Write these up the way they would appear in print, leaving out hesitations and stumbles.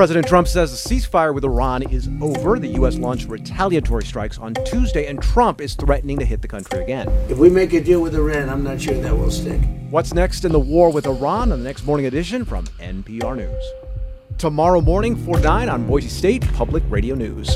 President Trump says the ceasefire with Iran is over. The U.S. launched retaliatory strikes on Tuesday, and Trump is threatening to hit the country again. If we make a deal with Iran, I'm not sure that will stick. What's next in the war with Iran on the next morning edition from NPR News. Tomorrow morning, 4 to 9 on Boise State Public Radio News.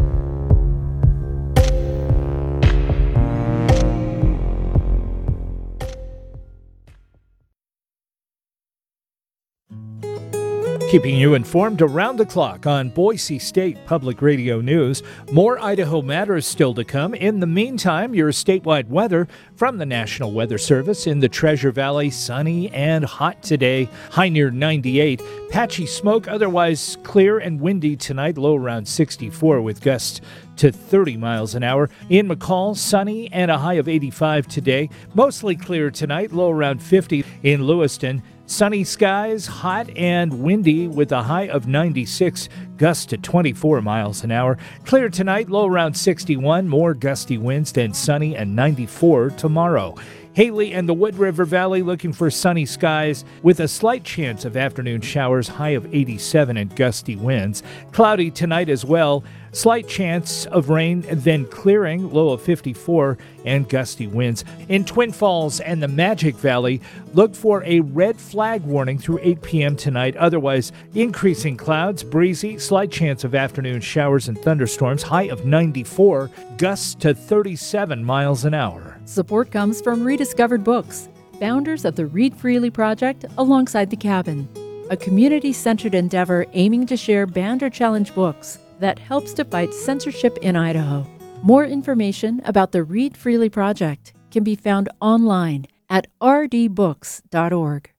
Keeping you informed around the clock on Boise State Public Radio News. More Idaho Matters still to come. In the meantime, your statewide weather from the National Weather Service. In the Treasure Valley, sunny and hot today, high near 98. Patchy smoke, otherwise clear and windy tonight, low around 64 with gusts to 30 miles an hour. In McCall, sunny and a high of 85 today. Mostly clear tonight, low around 50. In Lewiston, sunny skies, hot and windy with a high of 96, gusts to 24 miles an hour. Clear tonight, low around 61, more gusty winds than sunny and 94 tomorrow. Haley and the Wood River Valley looking for sunny skies with a slight chance of afternoon showers, high of 87 and gusty winds. Cloudy tonight as well, slight chance of rain, then clearing, low of 54 and gusty winds. In Twin Falls and the Magic Valley, look for a red flag warning through 8 p.m. tonight. Otherwise, increasing clouds, breezy, slight chance of afternoon showers and thunderstorms, high of 94, gusts to 37 miles an hour. Support comes from Rediscovered Books, founders of the Read Freely Project alongside The Cabin, a community-centered endeavor aiming to share banned or challenged books that helps to fight censorship in Idaho. More information about the Read Freely Project can be found online at rdbooks.org.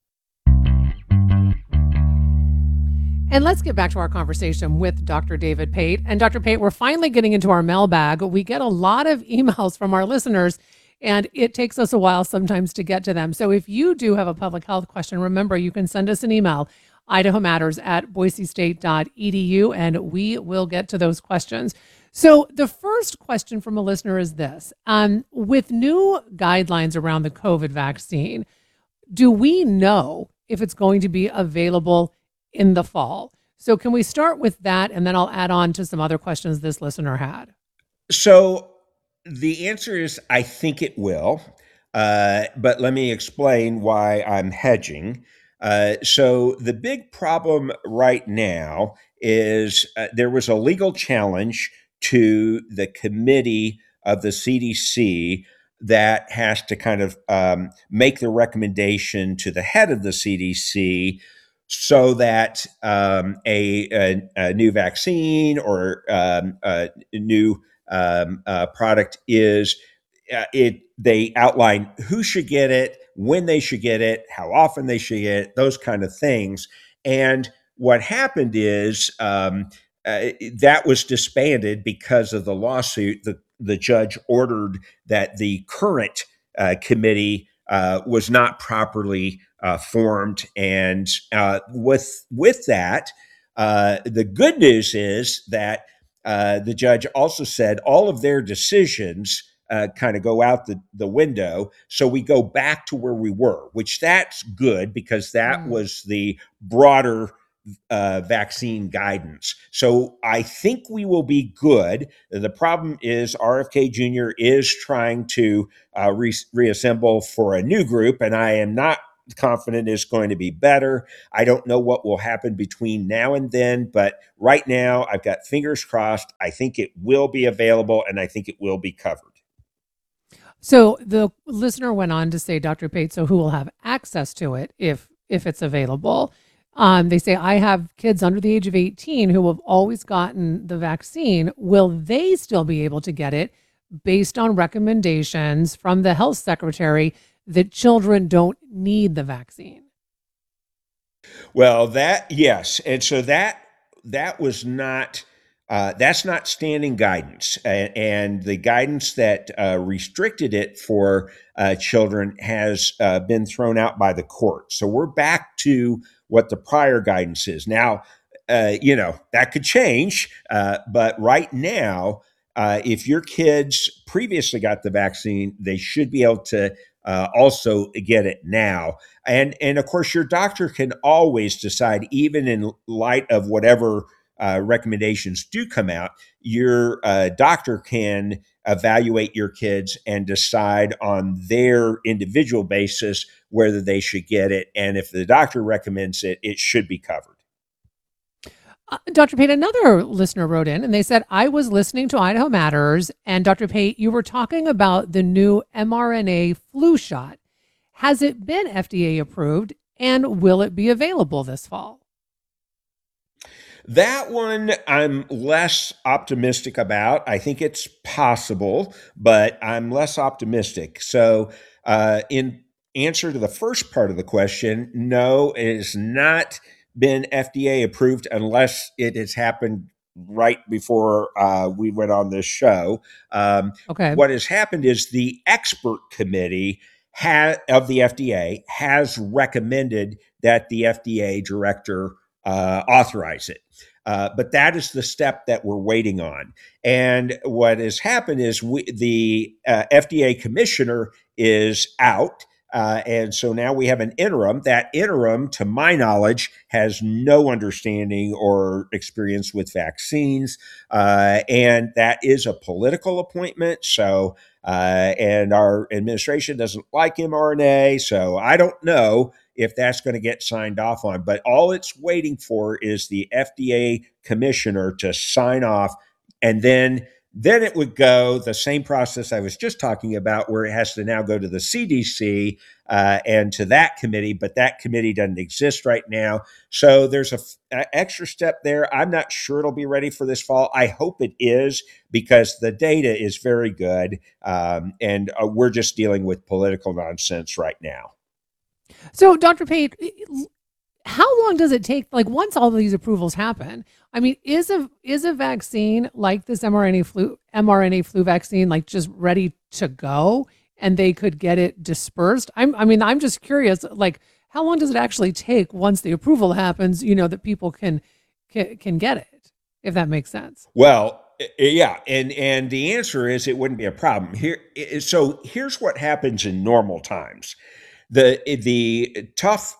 And let's get back to our conversation with Dr. David Pate. And Dr. Pate, we're finally getting into our mailbag. We get a lot of emails from our listeners, and it takes us a while sometimes to get to them. So if you do have a public health question, remember, you can send us an email, idahomatters@boisestate.edu, and we will get to those questions. So the first question from a listener is this. With new guidelines around the COVID vaccine, do we know if it's going to be available in the fall? So can we start with that, and then I'll add on to some other questions this listener had. So the answer is I think it will, but let me explain why I'm hedging. So the big problem right now is there was a legal challenge to the committee of the CDC that has to kind of make the recommendation to the head of the CDC so that a new vaccine or a new product is they outline who should get it, when they should get it, how often they should get it, those kind of things. And what happened is that was disbanded because of the lawsuit. The judge ordered that the current committee was not properly formed. And with that, the good news is that the judge also said all of their decisions kind of go out the window. So we go back to where we were, which that's good because that was the broader vaccine guidance. So I think we will be good. The problem is RFK Jr. is trying to reassemble for a new group, and I am not confident it's going to be better. I don't know what will happen between now and then, but right now I've got fingers crossed. I think it will be available, and I think it will be covered. So the listener went on to say, Dr. Pate, so who will have access to it if it's available? They say, I have kids under the age of 18 who have always gotten the vaccine. Will they still be able to get it based on recommendations from the health secretary that children don't need the vaccine? Well, yes. And so that was not, that's not standing guidance. And the guidance that restricted it for children has been thrown out by the court. So we're back to what the prior guidance is. Now, that could change. But right now, if your kids previously got the vaccine, they should be able to also get it now. And of course, your doctor can always decide, even in light of whatever recommendations do come out, your doctor can evaluate your kids and decide on their individual basis whether they should get it. And if the doctor recommends it, it should be covered. Dr. Pate, another listener wrote in and they said, I was listening to Idaho Matters, and Dr. Pate, you were talking about the new mRNA flu shot. Has it been FDA approved, and will it be available this fall? That one I'm less optimistic about. I think it's possible, but I'm less optimistic. So, in answer to the first part of the question, no, it has not been FDA approved unless it has happened right before we went on this show. Okay. What has happened is the expert committee of the FDA has recommended that the FDA director authorize it. But that is the step that we're waiting on. And what has happened is the FDA commissioner is out. And so now we have an interim. That interim, to my knowledge, has no understanding or experience with vaccines. And that is a political appointment. So, and our administration doesn't like mRNA. So I don't know if that's going to get signed off on. But all it's waiting for is the FDA commissioner to sign off. And then it would go the same process I was just talking about, where it has to now go to the CDC and to that committee. But that committee doesn't exist right now. So there's a extra step there. I'm not sure it'll be ready for this fall. I hope it is, because the data is very good. And we're just dealing with political nonsense right now. So, Dr. Pate, how long does it take? Like, once all of these approvals happen, I mean, is a vaccine like this mRNA flu vaccine like just ready to go, and they could get it dispersed? I'm just curious. Like, how long does it actually take once the approval happens? That people can get it, if that makes sense. Well, yeah, and the answer is it wouldn't be a problem here. So here's what happens in normal times. The tough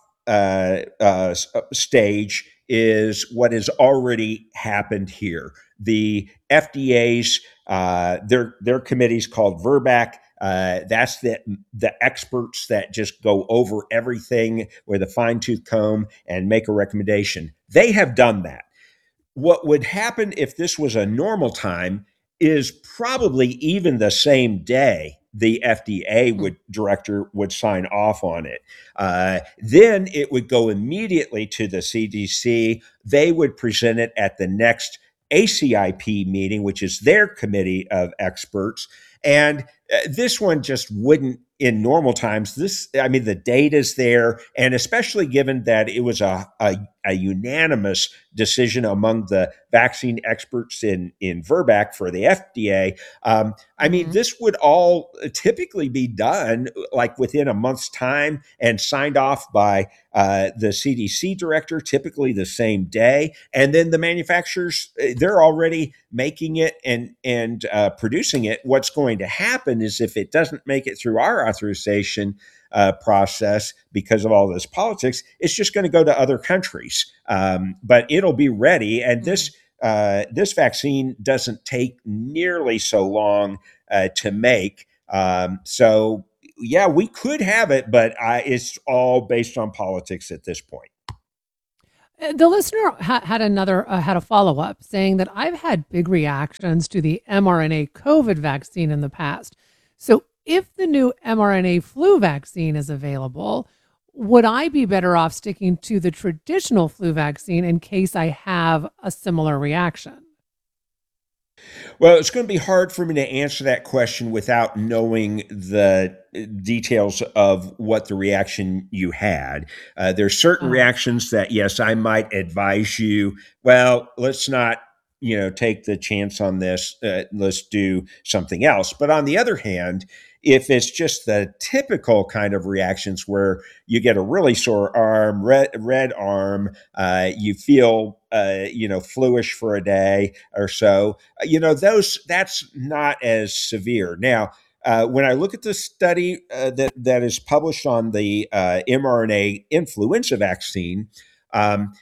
stage is what has already happened here. The FDA's their committee's called VRBPAC. That's the experts that just go over everything with a fine-tooth comb and make a recommendation. They have done that. What would happen if this was a normal time is probably even the same day the FDA director would sign off on it. Then it would go immediately to the CDC. They would present it at the next ACIP meeting, which is their committee of experts. And this one just wouldn't, in normal times. The data's there, and especially given that it was a unanimous decision among the vaccine experts in VRBPAC for the FDA. This would all typically be done like within a month's time and signed off by the CDC director, typically the same day. And then the manufacturers, they're already making it and producing it. What's going to happen is if it doesn't make it through our authorization process because of all this politics, it's just going to go to other countries. But it'll be ready. And this vaccine doesn't take nearly so long to make. So, yeah, we could have it, but it's all based on politics at this point. The listener had a follow-up saying that I've had big reactions to the mRNA COVID vaccine in the past. So if the new mRNA flu vaccine is available, would I be better off sticking to the traditional flu vaccine in case I have a similar reaction? Well, it's going to be hard for me to answer that question without knowing the details of what the reaction you had. There's certain reactions that, yes, I might advise you, well, let's not, take the chance on this. Let's do something else. But on the other hand, if it's just the typical kind of reactions where you get a really sore arm, red arm, you feel, fluish for a day or so, that's not as severe. Now, when I look at the study that is published on the mRNA influenza vaccine, um,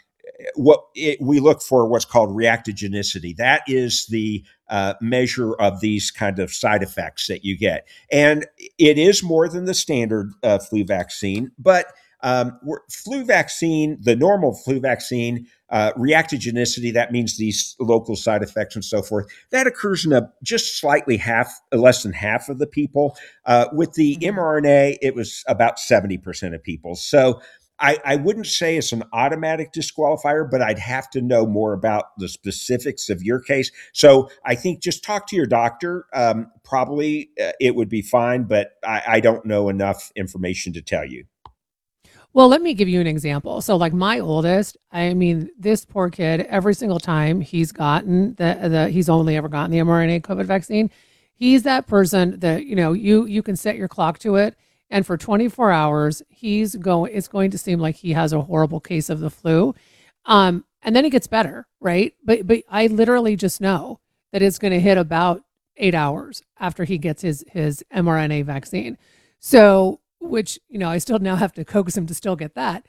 we look for what's called reactogenicity. That is the measure of these kind of side effects that you get, and it is more than the standard flu vaccine. But flu vaccine, the normal flu vaccine, reactogenicity, that means these local side effects and so forth, that occurs in just slightly less than half of the people. With the mRNA, it was about 70% of people. So I wouldn't say it's an automatic disqualifier, but I'd have to know more about the specifics of your case. So I think just talk to your doctor. Probably it would be fine, but I don't know enough information to tell you. Well, let me give you an example. So, like my oldest, I mean, this poor kid, every single time he's gotten he's only ever gotten the mRNA COVID vaccine. He's that person that, you can set your clock to it. And for 24 hours, it's going to seem like he has a horrible case of the flu. And then it gets better, right? But I literally just know that it's going to hit about 8 hours after he gets his mRNA vaccine. So, which, I still now have to coax him to still get that.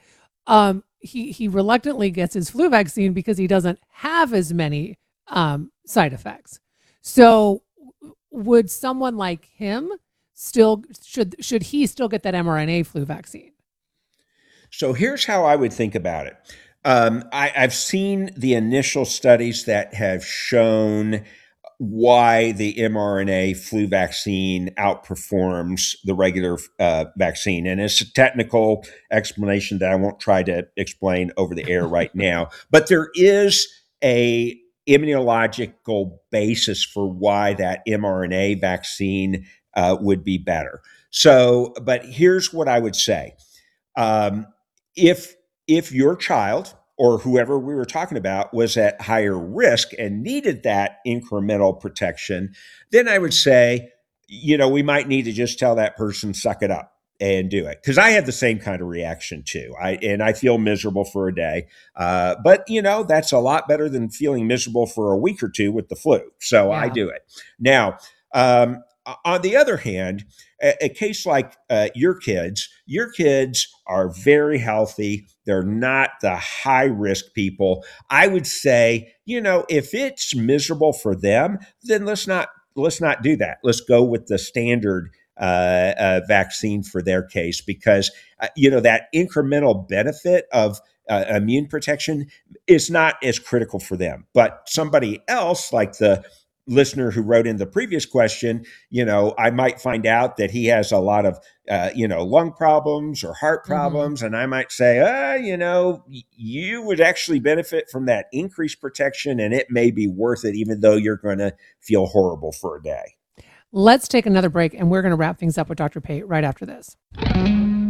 He reluctantly gets his flu vaccine because he doesn't have as many side effects. So would someone like him should he still get that mRNA flu vaccine? So here's how I would think about it. I've seen the initial studies that have shown why the mRNA flu vaccine outperforms the regular vaccine. And it's a technical explanation that I won't try to explain over the air right now. But there is a immunological basis for why that mRNA vaccine would be better. So, but here's what I would say. If your child or whoever we were talking about was at higher risk and needed that incremental protection, then I would say, we might need to just tell that person, suck it up and do it. Because I had the same kind of reaction too. I feel miserable for a day. But that's a lot better than feeling miserable for a week or two with the flu. So Yeah. I do it. Now, on the other hand, a case like your kids are very healthy. They're not the high risk people. I would say, if it's miserable for them, then let's not do that. Let's go with the standard vaccine for their case, because that incremental benefit of immune protection is not as critical for them. But somebody else, like the listener who wrote in the previous question, I might find out that he has a lot of, lung problems or heart problems. And I might say, you would actually benefit from that increased protection, and it may be worth it, even though you're going to feel horrible for a day. Let's take another break, and we're going to wrap things up with Dr. Pate right after this.